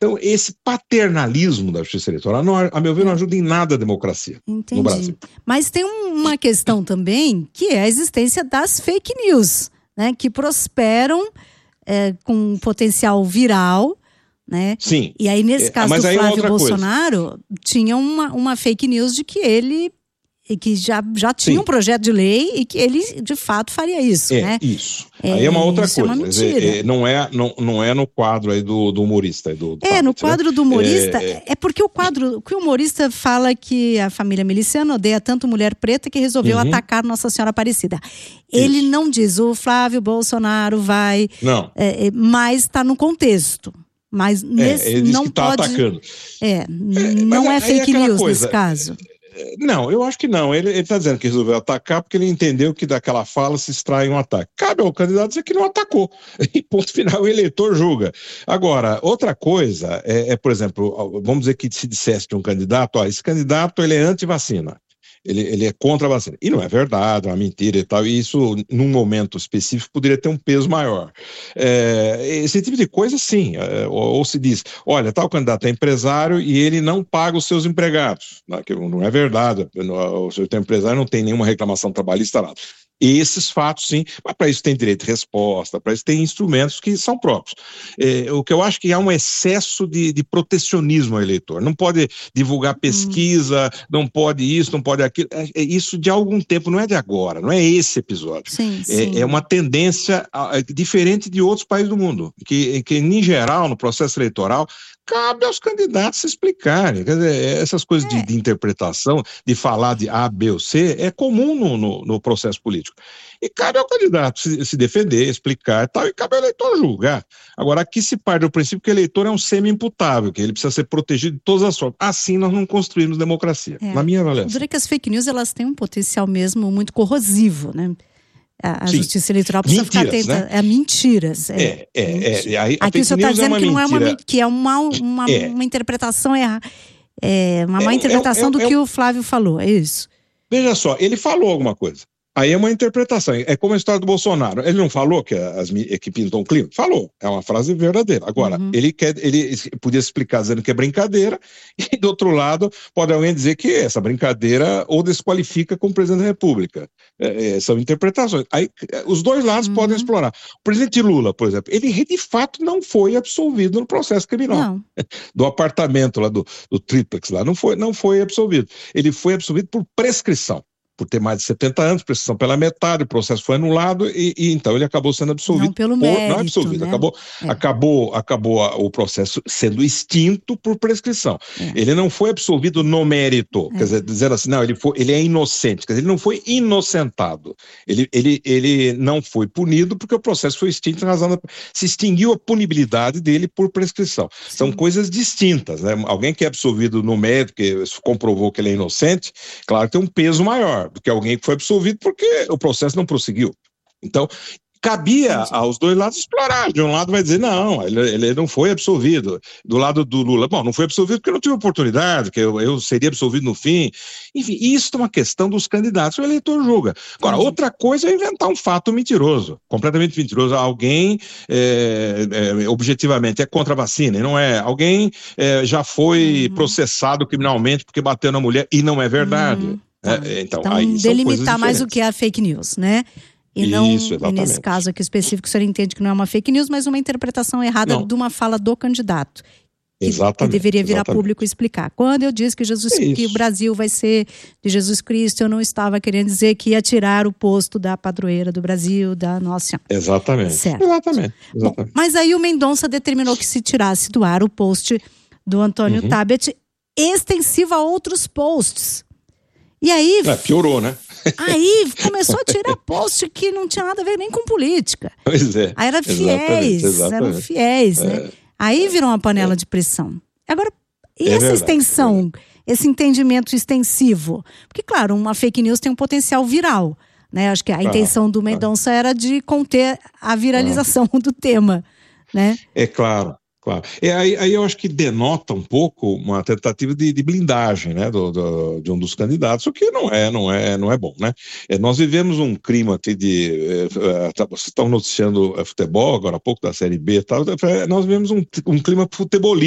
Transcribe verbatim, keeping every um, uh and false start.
Então, esse paternalismo da justiça eleitoral, não, a meu ver, não ajuda em nada a democracia. Entendi. No Brasil. Mas tem uma questão também, que é a existência das fake news, né, que prosperam é, com um potencial viral, né? Sim. E aí, nesse caso é, do Flávio é Bolsonaro, coisa. tinha uma, uma fake news de que ele e que já, já tinha Sim. um projeto de lei e que ele, de fato, faria isso, é, né? Isso. É, aí é uma outra coisa. É uma mentira. É, é, não, é, não, não é no quadro aí do, do humorista. Do, do é, Tablet, no quadro né? do humorista, é, é porque o quadro, que o humorista fala que a família miliciana odeia tanto mulher preta que resolveu uhum. atacar Nossa Senhora Aparecida. Ele isso. não diz, o Flávio Bolsonaro vai... Não. É, mas está no contexto. Mas nesse, é, ele diz não que tá pode... atacando. É, é não é fake é news coisa, nesse caso. Não, eu acho que não. Ele está dizendo que resolveu atacar porque ele entendeu que daquela fala se extrai um ataque. Cabe ao candidato dizer que não atacou. E ponto final, o eleitor julga. Agora, outra coisa é, é, por exemplo, vamos dizer que se dissesse de um candidato, ó, esse candidato ele é anti-vacina. Ele, ele é contra a vacina. E não é verdade, é uma mentira e tal. E isso, num momento específico, poderia ter um peso maior. É, esse tipo de coisa, sim. É, ou, ou se diz, olha, tal candidato é empresário e ele não paga os seus empregados. Não, que não é verdade. O seu empresário não tem nenhuma reclamação trabalhista lá. Esses fatos, sim, mas para isso tem direito de resposta, para isso tem instrumentos que são próprios. É, o que eu acho que há um excesso de, de protecionismo ao eleitor. Não pode divulgar pesquisa, hum. não pode isso, não pode aquilo. É, é isso de algum tempo, não é de agora, não é esse episódio. Sim, é, sim. é uma tendência a, diferente de outros países do mundo, que, que em geral, no processo eleitoral, cabe aos candidatos se explicarem. Quer dizer, essas coisas é. de, de interpretação, de falar de A, B ou C, é comum no, no, no processo político. E cabe ao candidato se, se defender, explicar e tal, e cabe ao eleitor julgar. Agora, aqui se parte do princípio que o eleitor é um semi-imputável, que ele precisa ser protegido de todas as formas. Assim nós não construímos democracia, é. na minha avaliação. Eu diria que as fake news, elas têm um potencial mesmo muito corrosivo, né? A, a justiça eleitoral precisa mentiras, ficar atenta. Né? É mentiras. É, é, é, é, é aí, Aqui o senhor está dizendo é que não é uma, que é uma, uma, uma, é. uma interpretação errada. É uma é, má interpretação é, é, do é, que é, o Flávio falou, é isso? Veja só, ele falou alguma coisa. Aí é uma interpretação, é como a história do Bolsonaro. Ele não falou que, as, que pintam o clima? Falou, é uma frase verdadeira. Agora, uhum. ele, quer, ele podia explicar dizendo que é brincadeira, e do outro lado, pode alguém dizer que essa brincadeira ou desqualifica como presidente da República. É, é, são interpretações. Aí, os dois lados uhum. podem explorar. O presidente Lula, por exemplo, ele de fato não foi absolvido no processo criminal. Não. Do apartamento lá, do, do triplex lá, não foi, não foi absolvido. Ele foi absolvido por prescrição. Por ter mais de setenta anos, prescrição pela metade, o processo foi anulado e, e então ele acabou sendo absolvido. Não pelo por, mérito, não é absolvido, né? acabou, é. acabou, acabou a, o processo sendo extinto por prescrição. É. Ele não foi absolvido no mérito, é. quer dizer, dizendo assim, não, ele, foi, ele é inocente, quer dizer, ele não foi inocentado. Ele, ele, ele não foi punido porque o processo foi extinto, razão da, se extinguiu a punibilidade dele por prescrição. Sim. São coisas distintas, né? Alguém que é absolvido no mérito, que comprovou que ele é inocente, claro que tem um peso maior do que alguém que foi absolvido porque o processo não prosseguiu. Então, cabia Entendi. aos dois lados explorar. De um lado vai dizer, não, ele, ele não foi absolvido. Do lado do Lula, bom, não foi absolvido porque eu não tive oportunidade, que eu, eu seria absolvido no fim. Enfim, isso é uma questão dos candidatos, o eleitor julga. Agora, Entendi. outra coisa é inventar um fato mentiroso, completamente mentiroso. Alguém, é, é, objetivamente, é contra a vacina, e não é. Alguém é, já foi uhum. processado criminalmente porque bateu na mulher, e não é verdade. Uhum. Tá. É, então, então aí delimitar mais o que é a fake news, né? E não, Isso, exatamente. E nesse caso aqui específico, o senhor entende que não é uma fake news, mas uma interpretação errada não. de uma fala do candidato. Que, exatamente. Que deveria vir exatamente. a público explicar. Quando eu disse que, Jesus, é que o Brasil vai ser de Jesus Cristo, eu não estava querendo dizer que ia tirar o posto da padroeira do Brasil, da Nossa Senhora. Exatamente. Certo. Exatamente. exatamente. Bom, mas aí o Mendonça determinou que se tirasse do ar o post do Antônio uhum. Tabet, extensivo a outros posts. E aí... É, piorou, né? Aí começou a tirar post que não tinha nada a ver nem com política. Pois é. Aí era fiéis, exatamente, exatamente. eram fiéis, é, né? Aí virou uma panela é. de pressão. Agora, e é essa verdade, extensão, é esse entendimento extensivo? Porque, claro, uma fake news tem um potencial viral, né? Acho que a ah, intenção do Mendonça ah. era de conter a viralização ah. do tema, né? É claro. Claro. É, aí, aí eu acho que denota um pouco uma tentativa de, de blindagem, né, do, do, de um dos candidatos, o que não é, não é, não é bom, né? É, nós vivemos um clima aqui de, é, tá, vocês estão noticiando futebol agora há pouco da Série B, tá, nós vivemos um, um clima futebolístico